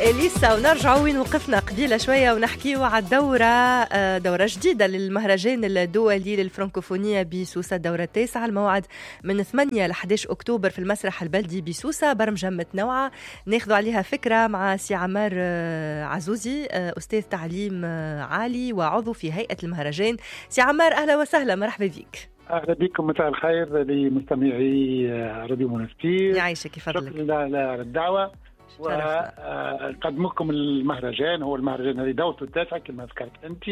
إليسا، ونرجع وين وقفنا قبيلة شوية ونحكيو على دورة جديدة للمهرجان الدولي للفرنكوفونية بسوسة، الدورة التاسعة، الموعد من 8 ل 11 أكتوبر في المسرح البلدي بسوسة. برمجة متنوعة ناخذوا عليها فكرة مع سي عمار عزوزي، أستاذ تعليم عالي وعضو في هيئة المهرجان. سي عمار أهلا وسهلا، مرحبا بك. أهلا بكم، مساء الخير لمستمعي راديو مونستير. يعيشك، يفضلك. شكرا على الدعوة ونقدمكم المهرجان. هو المهرجان هذه دورته التاسعة كما ذكرت أنت،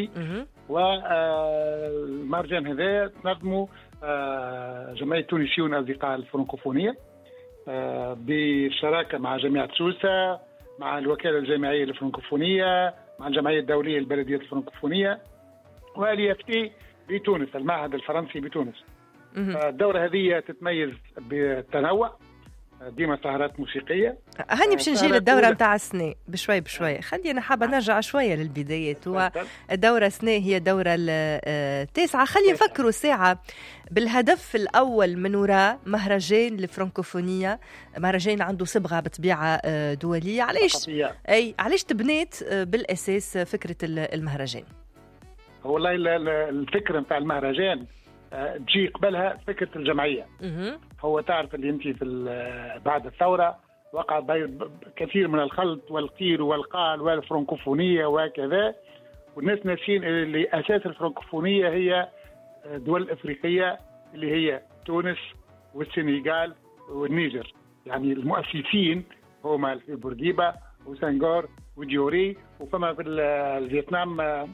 والمهرجان هذا تنظمه جمعية تونسيون أصدقاء الفرنكوفونية بالشراكة مع جامعة سوسة، مع الوكالة الجامعية للفرنكوفونية، مع الجمعية الدولية للبلدية الفرنكوفونية، واليافتي بتونس، المعهد الفرنسي بتونس. الدورة هذه تتميز بالتنوع، ديما سهرات موسيقية. هاني باش نجي للدورة متاع السنة بشوي بشوي. خلينا حابة نرجع شوية للبدايات. والدورة السنة هي الدورة التاسعة. خلينا نفكروا ساعة بالهدف الأول من وراء مهرجان الفرنكوفونية، مهرجان عنده صبغة بطبيعة دولية. علاش تبنيت بالأساس فكرة المهرجان؟ والله الفكرة متاع المهرجان تجي قبلها فكرة الجمعية. هو تعرف اللي انت في بعد الثورة وقع كثير من الخلط والقيل والقال والفرنكوفونية وكذا، والناس ناسين اللي أساس الفرنكوفونية هي دول أفريقية اللي هي تونس والسنغال والنيجر. يعني المؤسسين هما في بورقيبة وسنغور وديوري، وفما في الفيتنام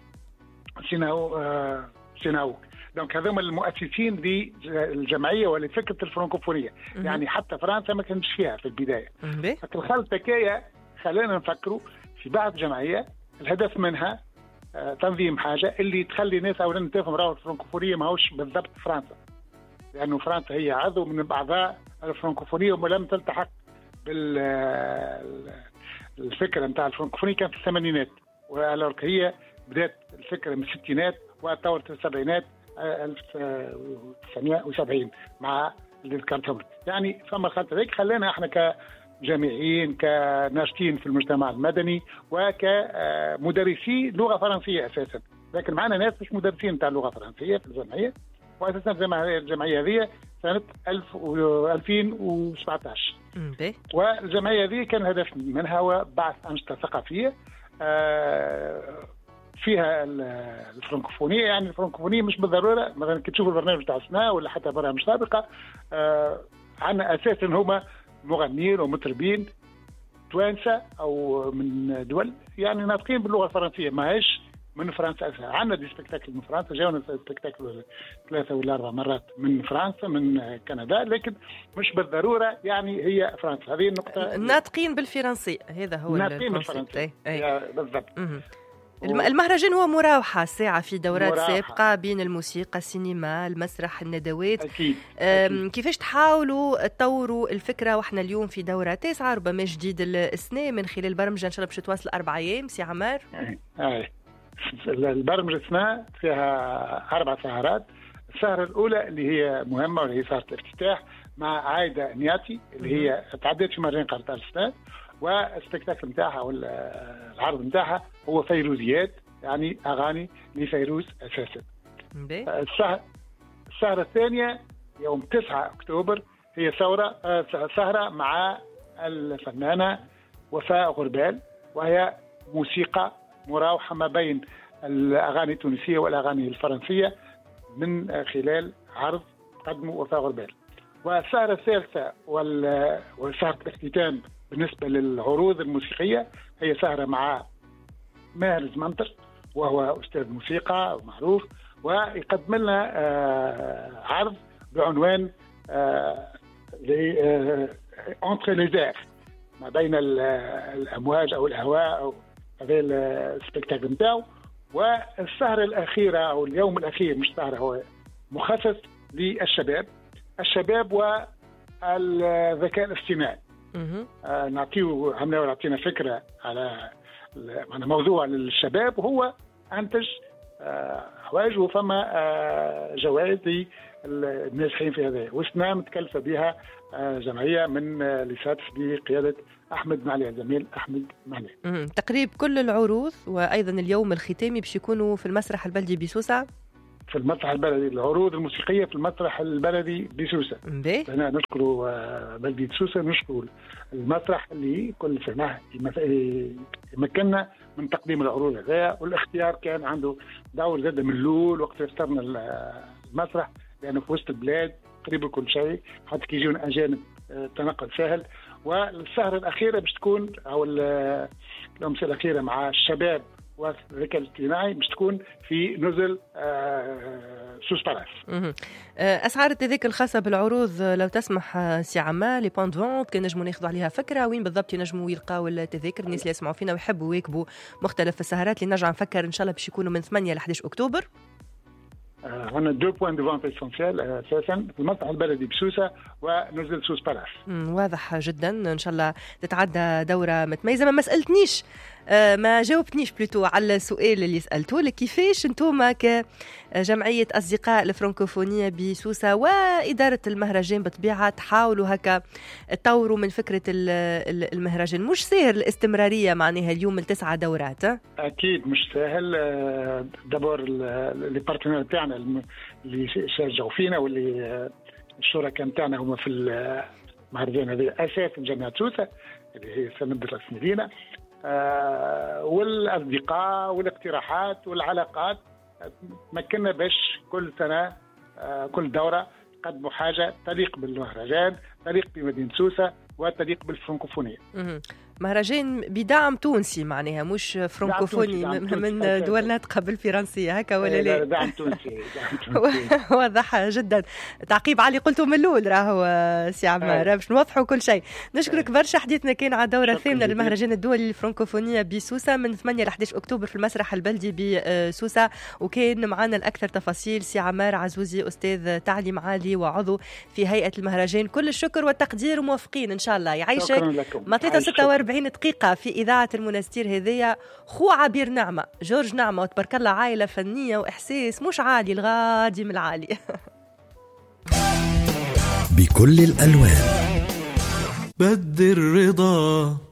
سيناوك. دونك هذوما المؤسسين للجمعيه ولفكره الفرنكوفونيه. يعني حتى فرنسا ما كانتش فيها في البدايه. الخلط تكايا خلينا نفكروا في بعض جمعيه الهدف منها تنظيم حاجه اللي تخلي الناس اولا تفهم راهو الفرنكوفونيه ماهوش بالضبط فرنسا، لانه فرنسا هي عضو من اعضاء الفرنكوفونيه ولم تلتحق بالفكره نتاع الفرنكوفونيه. كان في الثمانينات، هي بدات الفكره من الستينات وطورت السبعينات 1970 مع اللي ذكرتهم. يعني فما الخلطه هذيك خلانا احنا كجامعيين كناشطين في المجتمع المدني وكمدرسي لغه فرنسيه اساسا، لكن معنا ناس مش مدرسين تاع اللغه الفرنسيه في الجمعيه. واساسا الجمعيه هذه سنه 2017. والجمعيه هذه كان الهدف منها هو بعث انشطه ثقافيه فيها الفرنكوفونية. يعني الفرنكوفونية مش بالضرورة مثلا كي تشوف البرنامج تاع السنة ولا حتى برامج سابقة عنا أساسا هما مغنيين ومطربين توانسة أو من دول يعني ناطقين باللغة الفرنسية، ماهيش من فرنسا أساسا. عنا دي سبكتاكل من فرنسا، جاونا سبكتاكل 3 ولا 4 مرات من فرنسا من كندا، لكن مش بالضرورة يعني هي فرنسا. هذه النقطة. ناطقين بالفرنسية، هذا هو ناطقين بالفرنسية بالضبط. المهرجان هو مراوحة ساعة في دورات سابقة بين الموسيقى، السينما، المسرح، الندوات. أكيد. كيفاش تحاولوا تطوروا الفكرة وإحنا اليوم في دورة 9 ربما جديد السنة من خلال برمجة إن شاء الله باش تواصل 4 أيام؟ سي عمار. البرمجة السنة فيها 4 سهرات. السهرة الأولى اللي هي مهمة واللي هي سهرة الافتتاح مع عايدة نياتي اللي هي تعدت في مهرجان قرطاج السنة، والسبكتاكل نتاعها والعرض نتاعها هو فيروزيات، يعني أغاني لفيروز أساسا. السهرة الثانية يوم 9 أكتوبر هي سهرة مع الفنانة وفاء غربال، وهي موسيقى مراوحة ما بين الأغاني التونسية والأغاني الفرنسية من خلال عرض قدمه وفاء غربال. والسهرة الثالثة وسهرة الاختتام بالنسبة للعروض الموسيقية هي سهرة مع ماهر زمنتر، وهو أستاذ موسيقى معروف، ويقدم لنا عرض بعنوان entre les airs، ما بين الأمواج أو الهواء، أو هذا السبكتاكل نتاعو. والسهرة الأخيرة أو اليوم الأخير مش سهرة، هو مخصص للشباب والذكاء الاصطناعي. نعطينا فكرة على موضوع للشباب، وهو أنتج حوايج وفما جوائز للناجحين في هذا. وسنا متكلفة بها جمعية من لساتف بقيادة أحمد معلي، الزميل أحمد معلي. تقريب كل العروض وأيضا اليوم الختامي باش يكونوا في المسرح البلدي بسوسة. في المسرح البلدي، العروض الموسيقية في المسرح البلدي بسوسة. هنا نشكر بلدية سوسة، نشكر المسرح اللي كل سنة يمكننا من تقديم العروض هذا، والاختيار كان عنده دور زاد من الأول وقت اخترنا المسرح، لأنه في وسط البلاد قريب كل شيء، حتى كي يجون أجانب تنقل سهل. والسهرة الأخيرة باش تكون، أو الأمسية الأخيرة مع الشباب والذكاء الاصطناعي، باش تكون في نزل سوس بالاس. أسعار التذاكر الخاصة بالعروض لو تسمح سي عمار، لي بوان فونت كان نجموا ناخذوا عليها فكرة وين بالضبط ينجموا يلقاو التذاكر؟ الناس اللي يسمعوا فينا ويحبوا يواكبوا مختلف السهرات اللي نرجع نفكر إن شاء الله باش يكونوا من 8 ل 11 أكتوبر. هنا 2 بوان دو فونت اسونسيال اساسا في المسرح البلدي بسوسه ونزل سوس بالاس. واضح جدا، ان شاء الله تتعدى دوره متميزه. ما سالتنيش، ما جاوبتنيش بلوتو على السؤال اللي سالته لك، كيفاش انتم كجمعيه اصدقاء الفرنكوفونيه بسوسه واداره المهرجان بطبيعه تحاولوا هكا تطوروا من فكره المهرجان؟ مش سهل الاستمراريه معناها اليوم ل9 دورات. اكيد مش سهل. دابور لي بارتنير تاعنا اللي شجعوا فينا واللي الشركاء نتاعنا هما في المهرجان هذا اساس جامعه سوسه اللي هي سند راس مدينه، والاصدقاء والاقتراحات والعلاقات مكننا باش كل سنه كل دوره قدموا حاجه تليق بالمهرجان، تليق بمدينه سوسه وتليق بالفرنكوفونيه. مهرجان بدعم تونسي معناها، مش فرنكوفوني من دول ناطقه بالفرنسيه هكا ولا لا؟ دعم تونسي. واضح جدا. تعقيب علي قلته من الاول راهو سي عمار باش نوضحوا كل شيء. نشكرك برشا. حديثنا كان على الدوره الثامنه للمهرجان الدولي للفرنكوفونيه بسوسه من 8 ل 11 اكتوبر في المسرح البلدي بسوسه، وكان معنا الاكثر تفاصيل سي عمار عزوزي، استاذ تعليم عالي وعضو في هيئه المهرجان. كل الشكر والتقدير، وموفقين ان شاء الله. يعيشك. مطيطه 46 دقيقة في إذاعة المنستير هذية. خو عبير نعمة، جورج نعمة، وتبارك الله عائلة فنية وإحساس مش عالي، الغادي من العالي. بكل الألوان بدي الرضا